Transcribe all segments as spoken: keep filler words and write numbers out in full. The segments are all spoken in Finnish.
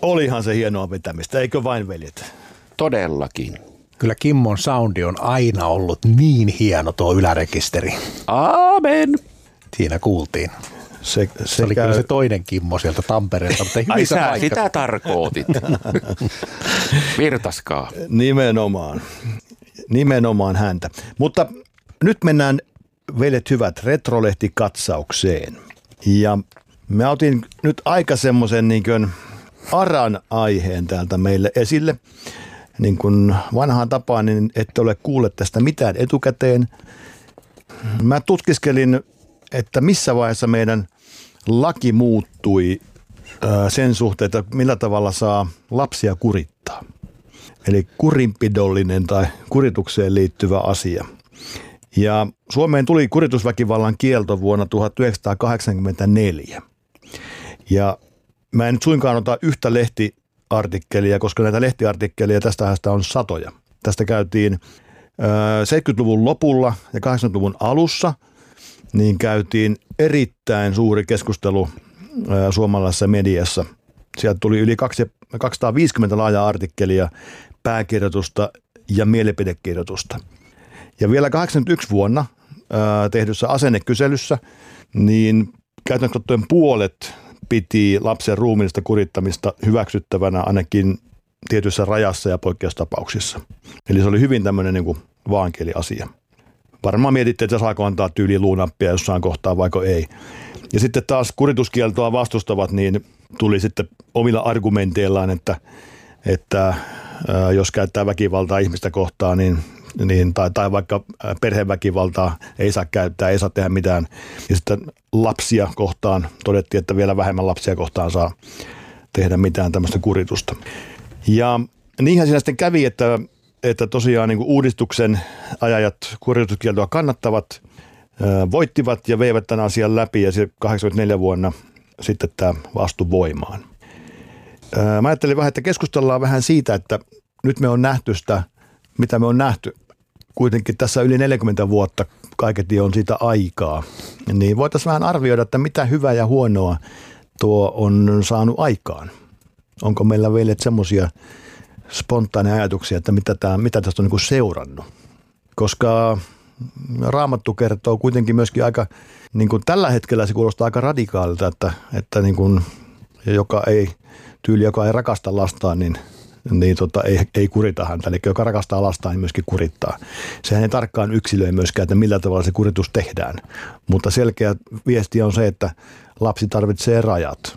Olihan se hienoa vetämistä, eikö vain veljet? Todellakin. Kyllä Kimmon soundi on aina ollut niin hieno tuo ylärekisteri. Aamen. Siinä kuultiin. Se, se, se oli käy... kyllä se toinen Kimmo sieltä Tampereelta, mutta ai sä sitä tarkoitit. Virtaskaa. Nimenomaan. Nimenomaan häntä. Mutta nyt mennään, veljet hyvät, retrolehti-katsaukseen. Ja mä otin nyt aika semmoisen niin kuin aran aiheen täältä meille esille. Niin kuin vanhaan tapaan, niin ette ole kuulleet tästä mitään etukäteen. Mä tutkiskelin, että missä vaiheessa meidän laki muuttui sen suhteen, että millä tavalla saa lapsia kurittaa. Eli kurinpidollinen tai kuritukseen liittyvä asia. Ja Suomeen tuli kuritusväkivallan kielto vuonna tuhatyhdeksänsataakahdeksankymmentäneljä. Ja mä en nyt suinkaan ota yhtä lehtiartikkelia, koska näitä lehtiartikkeleja tästä ajasta on satoja. Tästä käytiin seitsemänkymmentäluvun lopulla ja kahdeksankymmentäluvun alussa, niin käytiin erittäin suuri keskustelu suomalaisessa mediassa. Sieltä tuli yli kaksisataaviisikymmentä laajaa artikkelia, pääkirjoitusta ja mielipidekirjoitusta. Ja vielä kahdeksankymmentäyksi vuonna ää, tehdyssä asennekyselyssä, niin käytännössä ottaen puolet piti lapsen ruumiillista kurittamista hyväksyttävänä ainakin tietyissä rajassa ja poikkeustapauksissa. Eli se oli hyvin tämmöinen niin kuin vaankeli-asia. Varmaan mietitte, että saako antaa tyyli luunappia jossain kohtaa vaiko ei. Ja sitten taas kurituskieltoa vastustavat, niin tuli sitten omilla argumenteillaan, että, että ää, jos käyttää väkivaltaa ihmistä kohtaan, niin, niin, tai, tai vaikka perheväkivaltaa ei saa käyttää, ei saa tehdä mitään. Ja sitten lapsia kohtaan todettiin, että vielä vähemmän lapsia kohtaan saa tehdä mitään tämmöistä kuritusta. Ja niinhän siinä sitten kävi, että, että tosiaan niin kuin uudistuksen ajajat kurituskieltoa kannattavat, voittivat ja veivät tämän asian läpi ja kahdeksankymmentäneljä vuonna sitten tämä astui voimaan. Mä ajattelin vähän, että keskustellaan vähän siitä, että nyt me on nähty sitä, mitä me on nähty. Kuitenkin tässä yli neljäkymmentä vuotta kaiketi on siitä aikaa. Niin voitaisiin vähän arvioida, että mitä hyvää ja huonoa tuo on saanut aikaan. Onko meillä vielä semmoisia spontaaneja ajatuksia, että mitä, tämä, mitä tästä on niin kuin seurannut? Koska Raamattu kertoo kuitenkin myöskin aika, niin kuin tällä hetkellä se kuulostaa aika radikaalilta, että, että niin kuin, joka ei, tyyli joka ei rakasta lastaan, niin, niin tota, ei, ei kurita häntä. Eli joka rakastaa lastaan, niin myöskin kurittaa. Sehän ei tarkkaan yksilöi myöskään, että millä tavalla se kuritus tehdään. Mutta selkeä viesti on se, että lapsi tarvitsee rajat.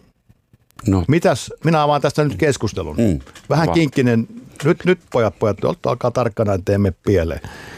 No. Mitäs, minä avaan tästä nyt keskustelun. Mm, Vähän va. kinkkinen. Nyt, nyt pojat, pojat, olkaa tarkkana, ettei mene pieleen.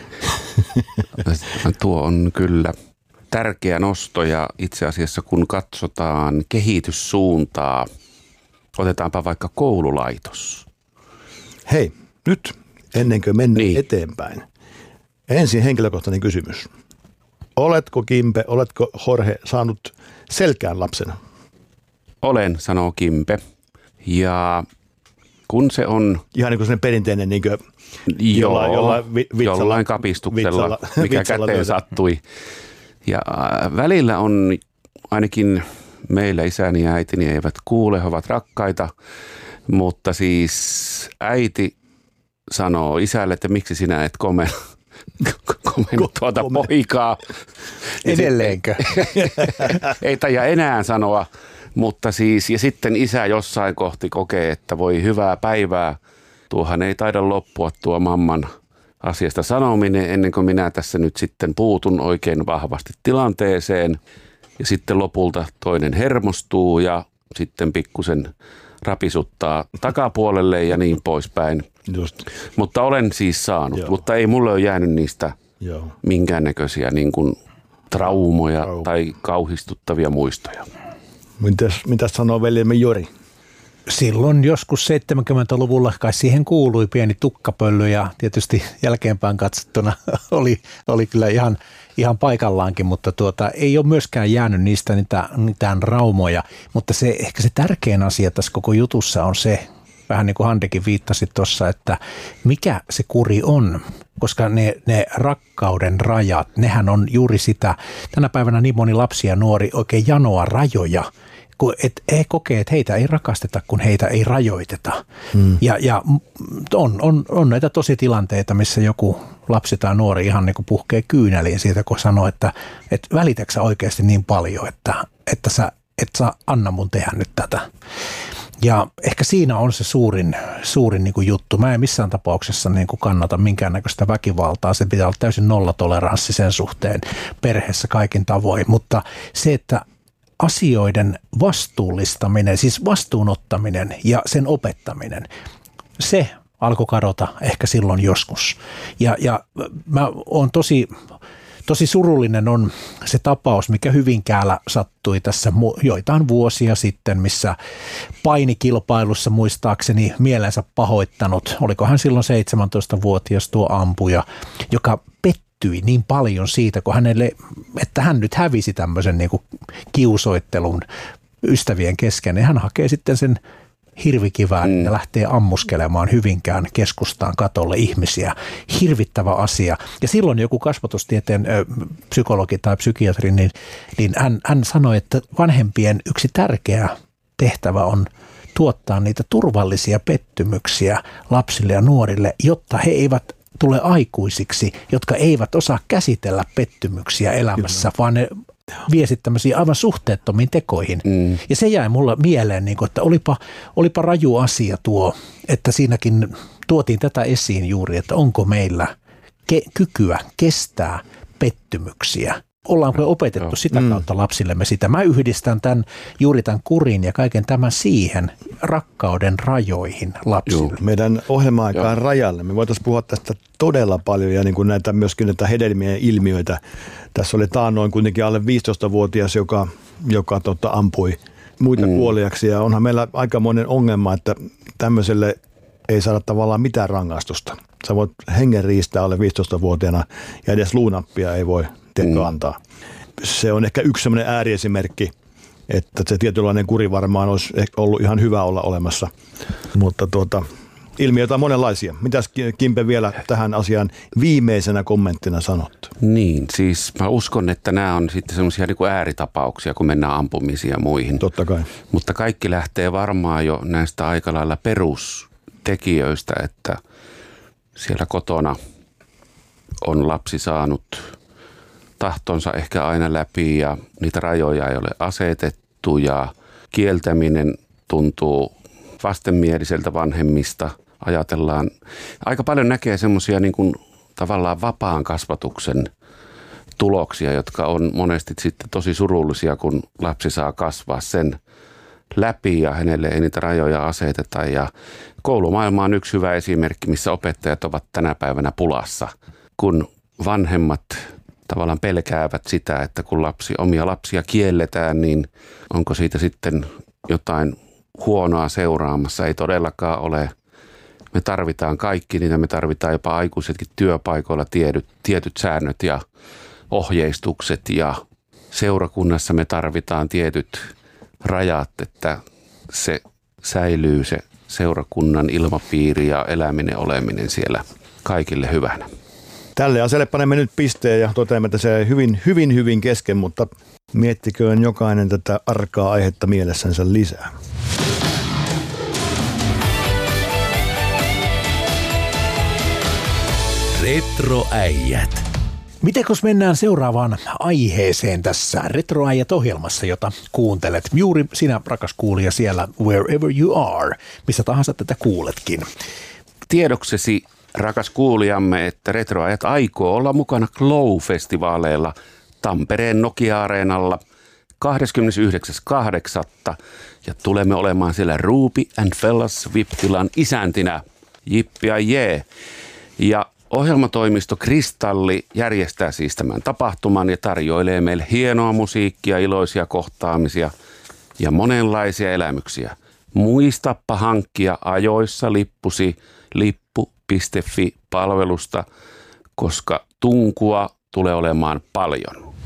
Tuo on kyllä tärkeä nosto ja itse asiassa kun katsotaan kehityssuuntaa, otetaanpa vaikka koululaitos. Hei, nyt ennen kuin mennään niin eteenpäin. Ensin henkilökohtainen kysymys. Oletko Kimpe, oletko Jorge saanut selkään lapsena? Olen, sanoo Kimpe. Ja kun se on... Ihan niin kuin sellainen perinteinen niin kuin Joo, jollain, jollain, vi, vitsalla, jollain kapistuksella, vitsalla, mikä vitsalla käteen löydä. sattui. Ja välillä on ainakin meillä isäni ja äitini eivät kuule, he ovat rakkaita, mutta siis äiti sanoo isälle, että miksi sinä et komen, komen tuota Ko- poikaa. Edelleenkö? Ei taida enää sanoa, mutta siis ja sitten isä jossain kohti kokee, että voi hyvää päivää. Tuohan ei taida loppua tuo mamman asiasta sanominen ennen kuin minä tässä nyt sitten puutun oikein vahvasti tilanteeseen. Ja sitten lopulta toinen hermostuu ja sitten pikkusen rapisuttaa takapuolelle ja niin poispäin. Just. Mutta olen siis saanut, Joo. mutta ei mulle ole jäänyt niistä Joo. minkäännäköisiä niin kuin traumoja Trau. tai kauhistuttavia muistoja. Mitäs, mitäs sanoo veljemme Jori? Silloin joskus seitsemänkymmentäluvulla kai siihen kuului pieni tukkapölly ja tietysti jälkeenpäin katsottuna oli, oli kyllä ihan, ihan paikallaankin, mutta tuota, ei ole myöskään jäänyt niistä niitä, mitään raumoja. Mutta se, ehkä se tärkein asia tässä koko jutussa on se, vähän niin kuin Handekin viittasi tuossa, että mikä se kuri on, koska ne, ne rakkauden rajat, nehän on juuri sitä. Tänä päivänä niin moni lapsi ja nuori oikein janoa rajoja, kun et he kokee, että heitä ei rakasteta, kun heitä ei rajoiteta. Hmm. Ja, ja on, on, on näitä tosi tilanteita, missä joku lapsi tai nuori ihan niin kuin puhkee kyyneliin siitä, kun sanoo, että, että välitätkö sä oikeasti niin paljon, että, että sä et saa anna mun tehdä nyt tätä. Ja ehkä siinä on se suurin, suurin niin kuin juttu. Mä en missään tapauksessa niin kuin kannata minkäännäköistä väkivaltaa. Se pitää olla täysin nollatoleranssi sen suhteen perheessä kaikin tavoin. Mutta se, että asioiden vastuullistaminen, siis vastuunottaminen ja sen opettaminen, se alkoi kadota ehkä silloin joskus. Ja, ja mä oon tosi... Tosi surullinen on se tapaus, mikä Hyvinkäällä sattui tässä joitain vuosia sitten, missä painikilpailussa muistaakseni mielensä pahoittanut, oliko hän silloin seitsemäntoistavuotias tuo ampuja, joka pettyi niin paljon siitä, kun hänelle, että hän nyt hävisi tämmöisen niin kuin kiusoittelun ystävien kesken, ja hän hakee sitten sen hirvikivään mm. ja lähtee ammuskelemaan Hyvinkään keskustaan katolle ihmisiä. Hirvittävä asia. Ja silloin joku kasvatustieteen ö, psykologi tai psykiatri, niin, niin hän, hän sanoi, että vanhempien yksi tärkeä tehtävä on tuottaa niitä turvallisia pettymyksiä lapsille ja nuorille, jotta he eivät tule aikuisiksi, jotka eivät osaa käsitellä pettymyksiä elämässä, Kyllä. vaan ne vie sitten tämmöisiin aivan suhteettomiin tekoihin. Mm. Ja se jäi mulle mieleen, että olipa, olipa raju asia tuo, että siinäkin tuotiin tätä esiin juuri, että onko meillä ke- kykyä kestää pettymyksiä. Ollaanko opetettu Joo. sitä kautta mm. lapsillemme sitä? Mä yhdistän tämän, juuri tämän kurin ja kaiken tämän siihen rakkauden rajoihin lapsille. Joo. Meidän ohjelma-aikaan rajalle. Me voitaisiin puhua tästä todella paljon ja niin kuin näitä myöskin näitä hedelmien ilmiöitä. Tässä oli taannoin kuitenkin alle viisitoistavuotias, joka, joka tota, ampui muita mm. kuoliaksi. Ja onhan meillä aikamoinen ongelma, että tämmöiselle ei saada tavallaan mitään rangaistusta. Sä voit hengen riistää alle viisitoistavuotiaana ja edes luunappia ei voi teko mm. antaa. Se on ehkä yksi sellainen ääriesimerkki, että se tietynlainen kuri varmaan olisi ollut ihan hyvä olla olemassa. Mutta tuota, ilmiöitä on monenlaisia. Mitäs Kimpe vielä tähän asiaan viimeisenä kommenttina sanot? Niin, siis mä uskon, että nämä on sitten semmoisia niin kuin ääritapauksia, kun mennään ampumisiin ja muihin. Totta kai. Mutta kaikki lähtee varmaan jo näistä aika lailla perustekijöistä, että siellä kotona on lapsi saanut tahtonsa ehkä aina läpi ja niitä rajoja ei ole asetettu ja kieltäminen tuntuu vastenmieliseltä vanhemmista. Ajatellaan, aika paljon näkee semmoisia niin kuin tavallaan vapaan kasvatuksen tuloksia, jotka on monesti sitten tosi surullisia, kun lapsi saa kasvaa sen läpi ja hänelle ei niitä rajoja aseteta. Ja koulumaailma on yksi hyvä esimerkki, missä opettajat ovat tänä päivänä pulassa, kun vanhemmat tavallaan pelkäävät sitä, että kun lapsi, omia lapsia kielletään, niin onko siitä sitten jotain huonoa seuraamassa. Ei todellakaan ole. Me tarvitaan kaikki niitä, me tarvitaan jopa aikuisetkin työpaikoilla tietyt, tietyt säännöt ja ohjeistukset ja seurakunnassa me tarvitaan tietyt rajat, että se säilyy se seurakunnan ilmapiiri ja eläminen, oleminen siellä kaikille hyvänä. Tälle asialle panemme nyt pisteen ja toteamme, että se hyvin, hyvin, hyvin kesken, mutta miettiköön jokainen tätä arkaa aihetta mielessänsä lisää. Retroäijät. Mitäkös mennään seuraavaan aiheeseen tässä Retroäijät-ohjelmassa, jota kuuntelet? Juuri sinä, rakas kuulija, siellä wherever you are, missä tahansa tätä kuuletkin. Tiedoksesi, rakas kuulijamme, että Retroäijät aikoo olla mukana Glow-festivaaleilla Tampereen Nokia-areenalla kahdeskymmenesyhdeksäs kahdeksatta ja tulemme olemaan siellä Ruby and Fellas V I P-tilan isäntinä. Jippi ja jee. Ja ohjelmatoimisto Kristalli järjestää siis tämän tapahtuman ja tarjoilee meille hienoa musiikkia, iloisia kohtaamisia ja monenlaisia elämyksiä. Muistappa hankkia ajoissa lippusi lippu piste fi-palvelusta, koska tunkua tulee olemaan paljon.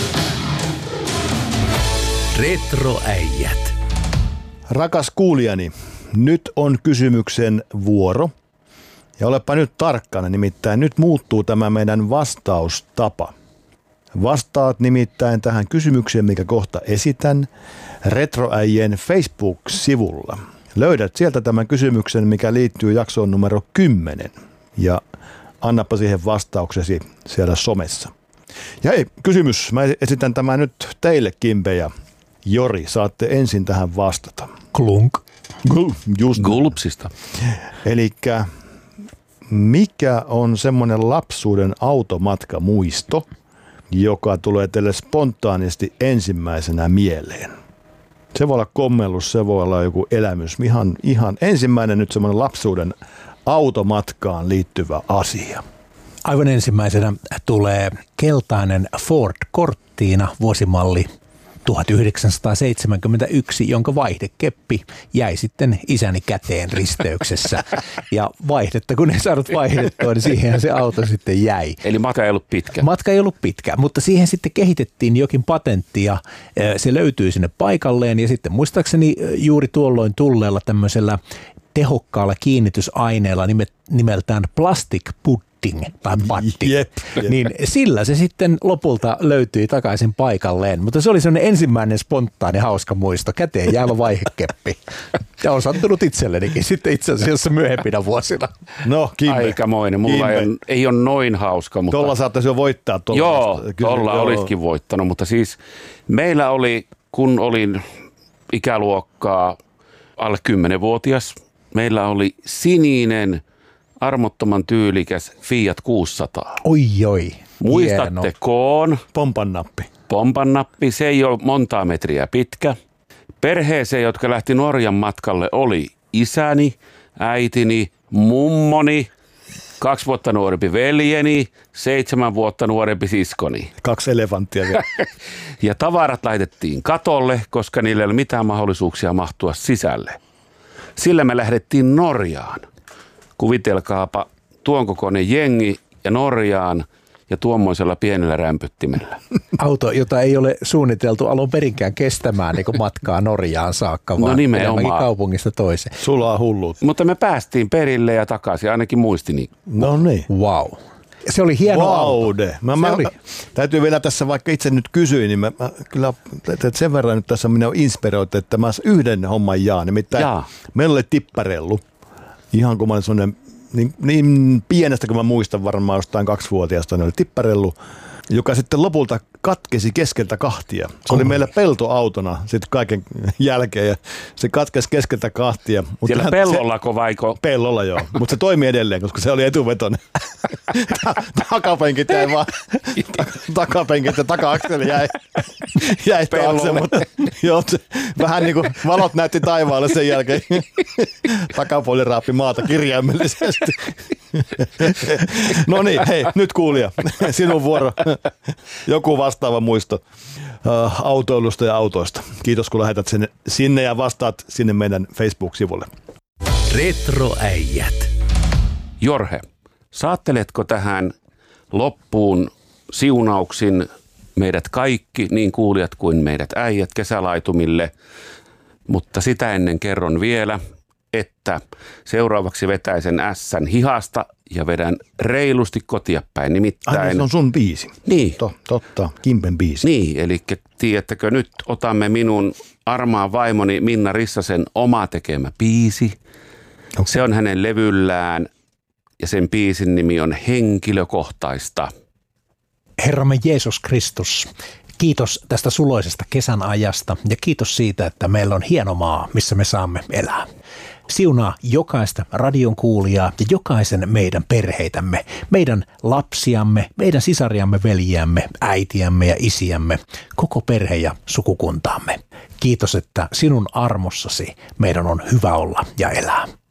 Retroäijät. Rakas kuulijani, nyt on kysymyksen vuoro. Ja olepa nyt tarkkana, nimittäin nyt muuttuu tämä meidän vastaustapa. Vastaat nimittäin tähän kysymykseen, mikä kohta esitän, Retroäijien Facebook-sivulla. Löydät sieltä tämän kysymyksen, mikä liittyy jaksoon numero kymmenen. Ja annapa siihen vastauksesi siellä somessa. Ja hei, kysymys. Mä esitän tämän nyt teille, Kimpe ja Jori. Saatte ensin tähän vastata. Klunk. Just Gulpsista. Elikkä mikä on semmoinen lapsuuden automatkamuisto, joka tulee teille spontaanisti ensimmäisenä mieleen? Se voi olla kommellus, se voi olla joku elämys. Ihan, ihan ensimmäinen nyt semmoinen lapsuuden automatkaan liittyvä asia. Aivan ensimmäisenä tulee keltainen Ford Cortina vuosimalli tuhatyhdeksänsataaseitsemänkymmentäyksi, jonka vaihdekeppi jäi sitten isäni käteen risteyksessä. Ja vaihdetta, kun ei saanut vaihdettua, niin siihen se auto sitten jäi. Eli matka ei ollut pitkä. Matka ei ollut pitkä, mutta siihen sitten kehitettiin jokin patentti ja se löytyi sinne paikalleen. Ja sitten muistaakseni juuri tuolloin tulleella tämmöisellä tehokkaalla kiinnitysaineella nimeltään plastic pudding tai pudding, Jep, jep. niin sillä se sitten lopulta löytyi takaisin paikalleen. Mutta se oli sellainen ensimmäinen spontaani hauska muisto, käteen jäävä vaihekeppi. Ja on sattunut itsellenikin sitten itse asiassa myöhempinä vuosina. No, Kimpe. Aikamoinen. Mulla ei, on, ei ole noin hauska. Mutta... Tuolla saattaisi jo voittaa. Tuolla Joo, tuolla olisikin voittanut, mutta siis meillä oli, kun olin ikäluokkaa alle kymmenvuotias, meillä oli sininen, armottoman tyylikäs Fiat kuusisataa. Oi, oi. Muistatte hieno. koon? Pompannappi. Pompannappi, se ei ole montaa metriä pitkä. Perheeseen, jotka lähti Norjan matkalle, oli isäni, äitini, mummoni, kaksi vuotta nuorempi veljeni, seitsemän vuotta nuorempi siskoni. Kaksi elefanttia vielä. Ja tavarat laitettiin katolle, koska niillä ei ole mitään mahdollisuuksia mahtua sisälle. Sillä me lähdettiin Norjaan. Kuvitelkaapa tuon kokoinen jengi ja Norjaan ja tuommoisella pienellä rämpyttimellä. Auto, jota ei ole suunniteltu alun perinkään kestämään niin kuin matkaa Norjaan saakka, vaan no nimenomaan kaupungista toiseen. Sulaa hulluut. Mutta me päästiin perille ja takaisin, ainakin muistini. No niin. Wow. Se oli hieno Vaude. auto. Mä, Se mä, oli. Täytyy vielä tässä, vaikka itse nyt kysyin, niin mä, mä kyllä että sen verran nyt tässä minä olen inspiroitu, että mä yhden homman jaan. Nimittäin Jaa. meillä oli tipparellu. Ihan kun mä olin sellainen, niin, niin pienestä kuin mä muistan varmaan jostain kaksivuotiaasta, niin oli tipparellu, joka sitten lopulta katkesi keskeltä kahtia. Se oli meillä peltoautona sitten kaiken jälkeen ja se katkesi keskeltä kahtia. Mut Siellä hän- pellollako vaiko? Pellolla joo, mutta se toimi edelleen, koska se oli etuvetoinen. Takapenkit jäi vaan, takapenkit ja taka-akseli jäi, jäi taakse, mutta joo, se, vähän niin kuin valot näytti taivaalle sen jälkeen. Takapuoli raapi maata kirjaimellisesti. No niin, hei, nyt kuulija, sinun vuoro. Joku vastaava muisto uh, autoilusta ja autoista. Kiitos, kun lähetät sinne, sinne ja vastaat sinne meidän Facebook-sivulle. Retroäijät. Jorhe, saatteletko tähän loppuun siunauksin meidät kaikki, niin kuulijat kuin meidät äijät kesälaitumille, mutta sitä ennen kerron vielä, että seuraavaksi vetäisen ässän hihasta ja vedän reilusti kotia päin. Nimittäin... Ai, se on sun biisi. Niin. To, totta, Kimpen biisi. Niin, eli tiedättekö, nyt otamme minun armaan vaimoni Minna Rissasen oma tekemä biisi. Okay. Se on hänen levyllään ja sen biisin nimi on Henkilökohtaista. Herramme Jeesus Kristus, kiitos tästä suloisesta kesän ajasta ja kiitos siitä, että meillä on hieno maa, missä me saamme elää. Siunaa jokaista radion kuulijaa ja jokaisen meidän perheitämme, meidän lapsiamme, meidän sisariamme, veljiämme, äitiämme ja isiämme, koko perhe ja sukukuntaamme. Kiitos, että sinun armossasi meidän on hyvä olla ja elää.